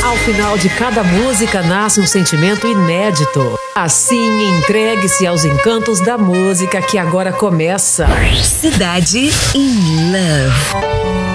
Ao final de cada música nasce um sentimento inédito. Assim, entregue-se aos encantos da música que agora começa. Cidade in Love.